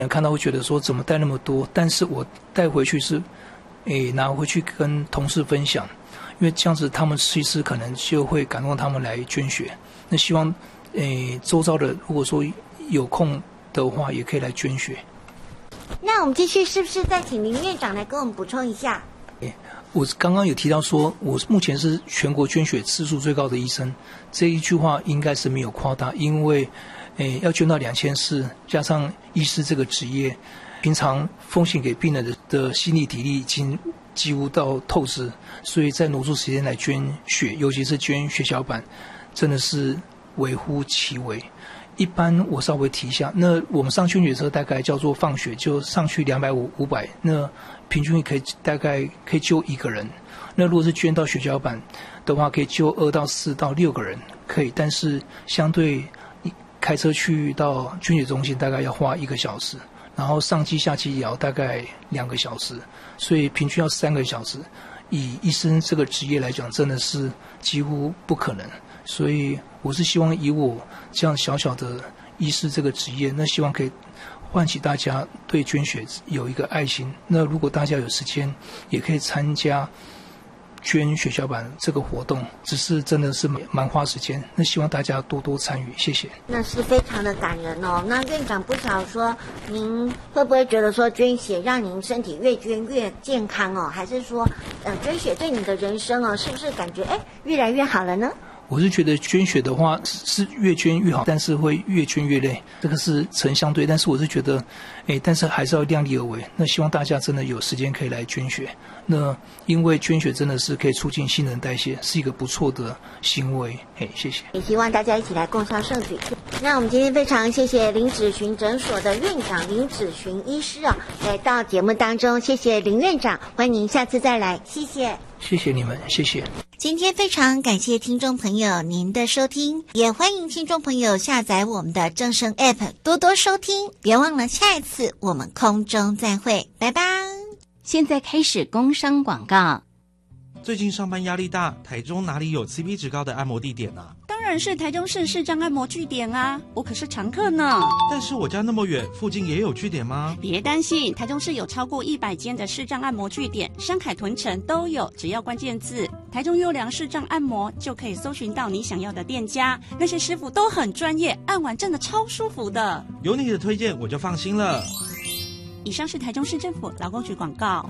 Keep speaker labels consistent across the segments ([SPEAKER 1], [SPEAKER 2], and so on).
[SPEAKER 1] 看到会觉得说怎么带那么多，但是我带回去是，拿回去跟同事分享，因为这样子他们其实可能就会感动他们来捐血。那希望，周遭的如果说有空的话，也可以来捐血。
[SPEAKER 2] 那我们继续，是不是再请林院长来跟我们补充一下？
[SPEAKER 1] 我刚刚有提到说，我目前是全国捐血次数最高的医生，这一句话应该是没有夸大，因为。要捐到2400，加上医师这个职业，平常奉献给病人的心力体力已经几乎到透支，所以再挪出时间来捐血，尤其是捐血小板，真的是微乎其微。一般我稍微提一下，那我们上捐血车大概叫做放血，就上去250、500，那平均大概可以救1个人。那如果是捐到血小板的话，可以救2到4到6个人，可以，但是相对。开车去到捐血中心大概要花1个小时，然后上机下机也要大概2个小时，所以平均要3个小时。以医生这个职业来讲，真的是几乎不可能。所以我是希望以我这样小小的医师这个职业，那希望可以唤起大家对捐血有一个爱心。那如果大家有时间，也可以参加。捐血小板这个活动，只是真的是蛮花时间，那希望大家多多参与，谢谢。
[SPEAKER 2] 那是非常的感人哦。那院长不晓得说，您会不会觉得说捐血让您身体越捐越健康哦？还是说，捐血对你的人生哦，是不是感觉越来越好了呢？
[SPEAKER 1] 我是觉得捐血的话是越捐越好，但是会越捐越累，这个是成相对。但是我是觉得，但是还是要量力而为。那希望大家真的有时间可以来捐血。那因为捐血真的是可以促进新陈代谢，是一个不错的行为。谢谢。
[SPEAKER 2] 也希望大家一起来共襄盛举。那我们今天非常谢谢林子群诊所的院长林子群医师来到节目当中，谢谢林院长，欢迎您下次再来，谢谢。
[SPEAKER 1] 谢谢你们，谢谢。
[SPEAKER 2] 今天非常感谢听众朋友您的收听，也欢迎听众朋友下载我们的正声 App 多多收听，别忘了下一次我们空中再会，拜拜。
[SPEAKER 3] 现在开始工商广告。
[SPEAKER 4] 最近上班压力大，台中哪里有 CP 值高的按摩地点啊？
[SPEAKER 5] 当然是台中市视障按摩据点啊，我可是常客呢。
[SPEAKER 4] 但是我家那么远，附近也有据点吗？
[SPEAKER 5] 别担心，台中市有超过100间的视障按摩据点，山海屯城都有，只要关键字台中优良视障按摩就可以搜寻到你想要的店家，那些师傅都很专业，按完真的超舒服的。
[SPEAKER 4] 有你的推荐我就放心了。
[SPEAKER 5] 以上是台中市政府劳工局广告。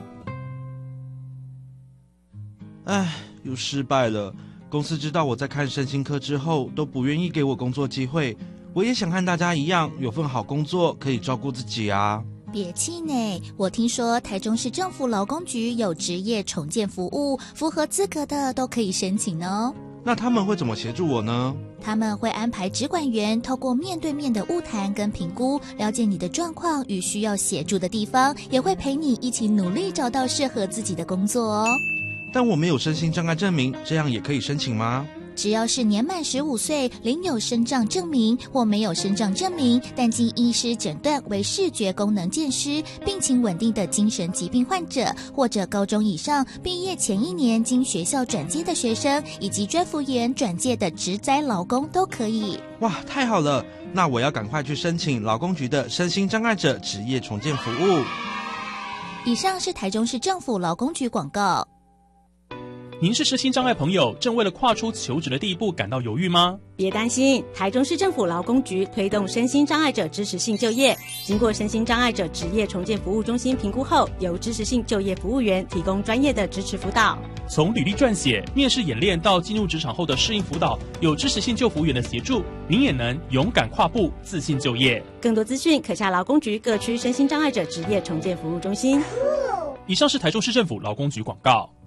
[SPEAKER 4] 唉，又失败了。公司知道我在看身心科之后，都不愿意给我工作机会。我也想和大家一样，有份好工作，可以照顾自己啊。
[SPEAKER 6] 别气馁，我听说台中市政府劳工局有职业重建服务，符合资格的都可以申请哦。
[SPEAKER 4] 那他们会怎么协助我呢？
[SPEAKER 6] 他们会安排职管员透过面对面的晤谈跟评估，了解你的状况与需要协助的地方，也会陪你一起努力找到适合自己的工作哦。
[SPEAKER 4] 但我没有身心障碍证明，这样也可以申请吗？
[SPEAKER 6] 只要是年满15岁，领有身障证明或没有身障证明，但经医师诊断为视觉功能健失、病情稳定的精神疾病患者，或者高中以上毕业前1年经学校转接的学生，以及专福员转介的职灾劳工都可以。
[SPEAKER 4] 哇，太好了！那我要赶快去申请劳工局的身心障碍者职业重建服务。
[SPEAKER 6] 以上是台中市政府劳工局广告。
[SPEAKER 7] 您是身心障碍朋友，正为了跨出求职的第一步感到犹豫吗？
[SPEAKER 5] 别担心，台中市政府劳工局推动身心障碍者支持性就业，经过身心障碍者职业重建服务中心评估后，由支持性就业服务员提供专业的支持辅导。
[SPEAKER 7] 从履历撰写、面试演练到进入职场后的适应辅导，有支持性就服务员的协助，您也能勇敢跨步，自信就业。
[SPEAKER 5] 更多资讯可下劳工局各区身心障碍者职业重建服务中心。
[SPEAKER 7] 以上是台中市政府劳工局广告。